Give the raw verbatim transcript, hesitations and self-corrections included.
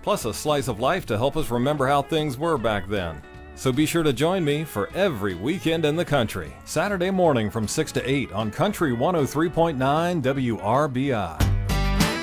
plus a slice of life to help us remember how things were back then. So be sure to join me for Every Weekend in the Country, Saturday morning from six to eight on Country one oh three point nine W R B I.